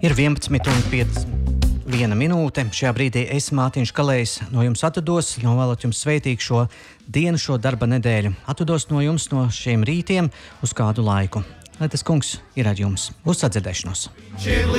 Ir 11,51 minūte. Šajā brīdī es, Mātiņš Kalējs, no jums atvados, novēlot jums sveitīgu šo dienu, šo darba nedēļu. Atvados no jums no šiem rītiem uz kādu laiku. Lai tas kungs ir ar jums. Uz sadzirdēšanos!